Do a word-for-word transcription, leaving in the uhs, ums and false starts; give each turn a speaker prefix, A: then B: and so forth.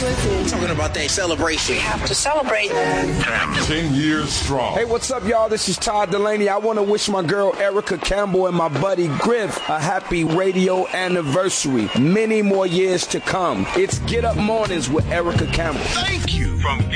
A: with me.
B: Talking about that celebration.
A: We have to celebrate.
C: Ten years strong.
D: Hey, what's up, y'all? This is Todd Delaney. I want to wish my girl Erica Campbell and my buddy Griff a happy radio anniversary. Many more years to come. It's Get Up Mornings with Erica Campbell.
C: Thank you. From